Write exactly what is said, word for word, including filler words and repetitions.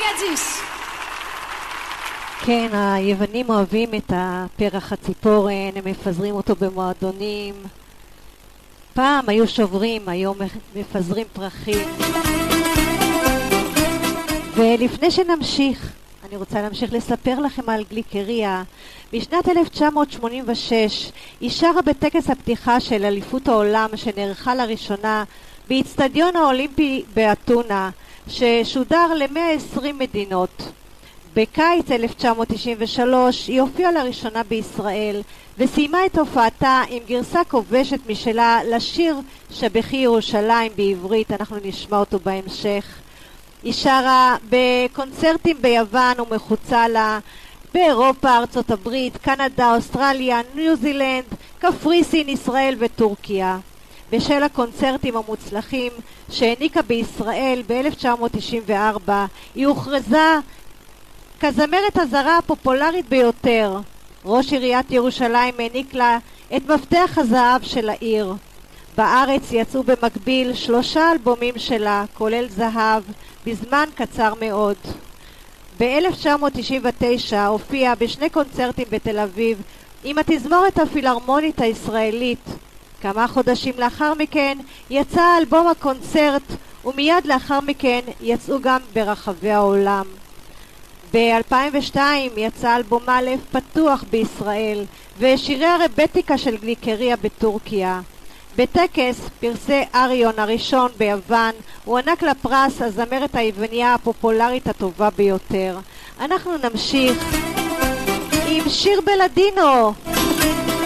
dziś. כן, היוונים אוהבים את הפרח הציפורן, הם מפזרים אותו במועדונים. פעם היו שוברים, היום מפזרים פרחים. ולפני שנמשיך, אני רוצה להמשיך לספר לכם על גליקריה. בשנת אלף תשע מאות שמונים ושש היא שרה בטקס הפתיחה של אליפות העולם שנערכה לראשונה באצטדיון האולימפי באתונה, ששודר ל-מאה ועשרים מדינות. בקיץ אלף תשע מאות תשעים ושלוש היא הופיעה לראשונה בישראל וסיימה את הופעתה עם גרסה כובשת משלה לשיר שבחי ירושלים בעברית. אנחנו נשמע אותו בהמשך. היא שרה בקונצרטים ביוון ומחוצה לה, באירופה, ארצות הברית, קנדה, אוסטרליה, ניו זילנד, קפריסין, ישראל וטורקיה. בשל הקונצרטים המוצלחים שהעניקה בישראל ב-אלף תשע מאות תשעים וארבע היא הוכרזה כזמרת הזרה הפופולרית ביותר. ראש עיריית ירושלים העניק לה את מפתח הזהב של העיר. בארץ יצאו במקביל שלושה אלבומים שלה, כולל זהב, בזמן קצר מאוד. ב-אלף תשע מאות תשעים ותשע הופיעה בשני קונצרטים בתל אביב עם התזמורת הפילהרמונית הישראלית. כמה חודשים לאחר מכן יצא אלבום הקונצרט, ומיד לאחר מכן יצאו גם ברחבי העולם. ב-אלפיים ושתיים יצא אלבום א' פתוח בישראל ושירי הרבטיקה של גליקריה בטורקיה. בטקס פרסי אריון הראשון ביוון הוא ענק לפרס הזמרת היווניה הפופולרית הטובה ביותר. אנחנו נמשיך עם שיר בלדינו.